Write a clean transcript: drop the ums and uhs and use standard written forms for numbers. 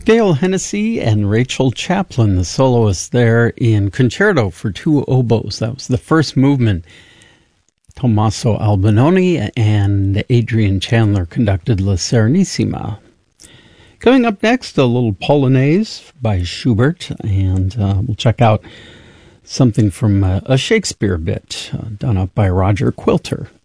Gail Hennessy and Rachel Chaplin, the soloists there in Concerto for Two Oboes. That was the first movement. Tommaso Albinoni and Adrian Chandler conducted La Serenissima. Coming up next, a little Polonaise by Schubert, and we'll check out something from a Shakespeare bit done up by Roger Quilter.